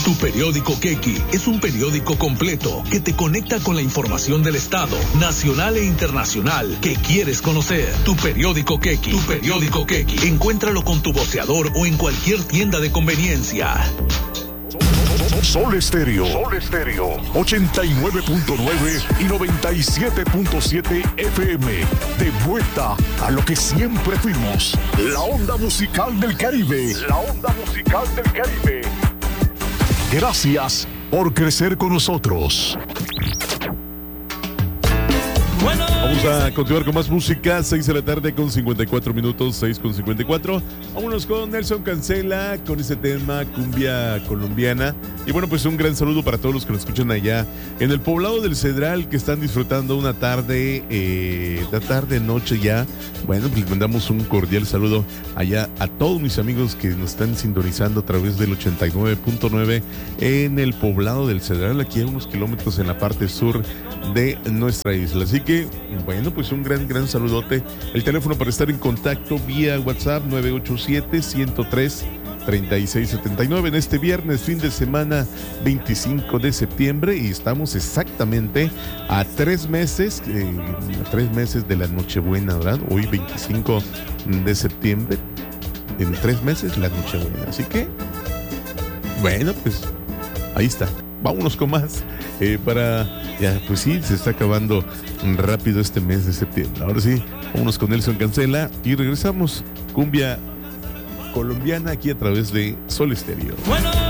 Tu periódico Quequi es un periódico completo que te conecta con la información del Estado, nacional e internacional que quieres conocer. Tu periódico Quequi. Tu periódico Quequi. Encuéntralo con tu voceador o en cualquier tienda de conveniencia. Sol Estéreo. 89.9 y 97.7 FM. De vuelta a lo que siempre fuimos. La onda musical del Caribe. Gracias por crecer con nosotros. Vamos a continuar con más música. 6 de la tarde con 54 minutos, 6 con 54. Vámonos con Nelson Cancela, con ese tema cumbia colombiana. Y bueno, pues un gran saludo para todos los que nos escuchan allá en el poblado del Cedral, que están disfrutando una tarde, noche ya. Bueno, pues les mandamos un cordial saludo allá a todos mis amigos que nos están sintonizando a través del 89.9 en el poblado del Cedral, aquí a unos kilómetros en la parte sur de nuestra isla. Así que, bueno, pues un gran saludote. El teléfono para estar en contacto vía WhatsApp 987-103-3679 en este viernes, fin de semana 25 de septiembre, y estamos exactamente a 3 meses, de la Nochebuena, ¿verdad? Hoy 25 de septiembre, en 3 meses la Nochebuena. Así que, bueno, pues ahí está. Vámonos con más. Ya, pues sí, se está acabando rápido este mes de septiembre. Ahora sí, vámonos con Nelson Cancela y regresamos. Cumbia colombiana aquí a través de Sol Estéreo.